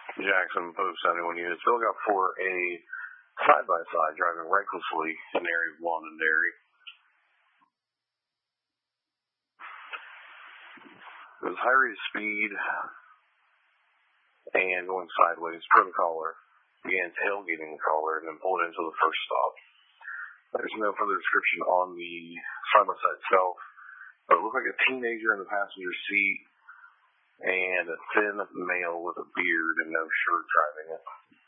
Jackson Post 71 units. Still got for a side-by-side driving recklessly in the area of Londonderry. It was high rate of speed and going sideways per the caller. Began tailgating the caller and then pulled into the first stop. There's no further description on the side-by-side itself, but it looked like a teenager in the passenger seat and a thin male with a beard and no shirt driving it.